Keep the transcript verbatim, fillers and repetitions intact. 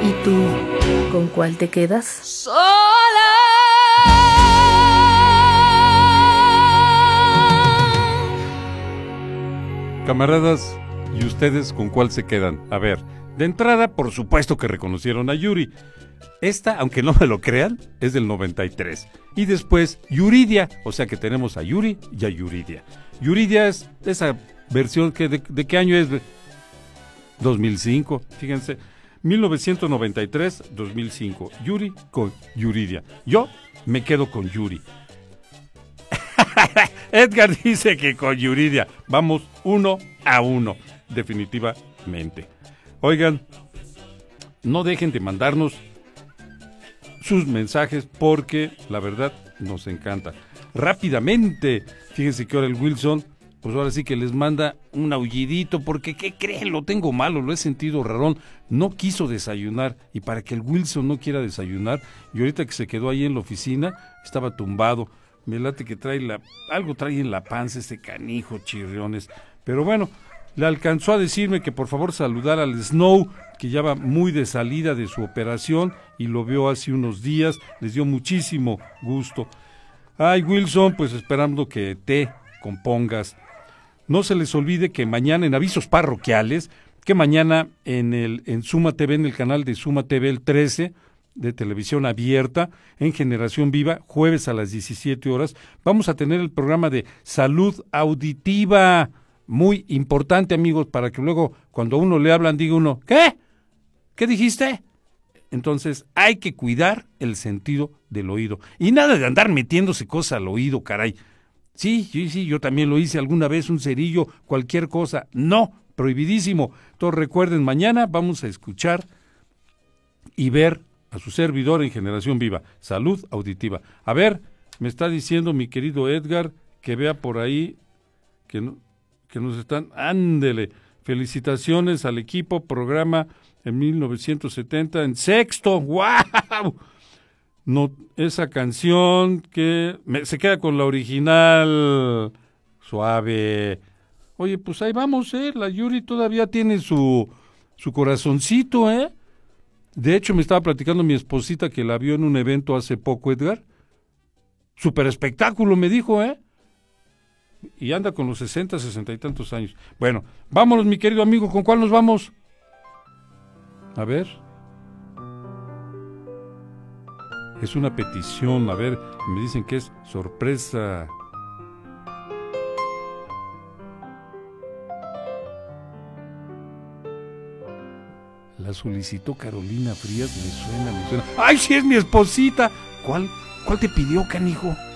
¿Y tú, con cuál te quedas? Sola. Camaradas, ¿y ustedes con cuál se quedan? A ver, de entrada, por supuesto que reconocieron a Yuri. Esta, aunque no me lo crean, es del noventa y tres. Y después, Yuridia, o sea que tenemos a Yuri y a Yuridia. Yuridia es esa versión que de, ¿de qué año es? dos mil cinco, fíjense. mil novecientos noventa y tres, dos mil cinco. Yuri con Yuridia. Yo me quedo con Yuri. Edgar dice que con Yuridia. Vamos uno a uno, definitivamente. Oigan, no dejen de mandarnos sus mensajes porque la verdad nos encanta. Rápidamente, fíjense que ahora el Wilson, pues ahora sí que les manda un aullidito porque, ¿qué creen? Lo tengo malo, lo he sentido rarón. No quiso desayunar y para que el Wilson no quiera desayunar, y ahorita que se quedó ahí en la oficina, estaba tumbado. Me late que trae la, algo trae en la panza este canijo, chirriones. Pero bueno, le alcanzó a decirme que por favor saludara al Snow, que ya va muy de salida de su operación y lo vio hace unos días. Les dio muchísimo gusto. Ay, Wilson, pues esperando que te compongas. No se les olvide que mañana en avisos parroquiales, que mañana en el en Suma T V, en el canal de Suma T V, el trece, de televisión abierta, en Generación Viva, jueves a las diecisiete horas, vamos a tener el programa de salud auditiva, muy importante, amigos, para que luego, cuando a uno le hablan, diga uno, ¿qué? ¿Qué dijiste? Entonces, hay que cuidar el sentido del oído. Y nada de andar metiéndose cosas al oído, caray. Sí, sí, sí, yo también lo hice alguna vez, un cerillo, cualquier cosa. No, prohibidísimo. Entonces, recuerden, mañana vamos a escuchar y ver a su servidor en Generación Viva, salud auditiva. A ver, me está diciendo mi querido Edgar que vea por ahí que, no, que nos están... Ándele, felicitaciones al equipo, programa en mil novecientos setenta, en sexto, ¡wow! No, esa canción que me, se queda con la original, suave. Oye, pues ahí vamos, ¿eh? La Yuri todavía tiene su, su corazoncito, ¿eh? De hecho, me estaba platicando mi esposita que la vio en un evento hace poco, Edgar. Super espectáculo, me dijo, ¿eh? Y anda con los sesenta, sesenta y tantos años. Bueno, vámonos, mi querido amigo, ¿con cuál nos vamos? A ver. Es una petición, a ver, me dicen que es sorpresa. La solicitó Carolina Frías, me suena, me suena. ¡Ay, sí es mi esposita! ¿Cuál, cuál te pidió, canijo?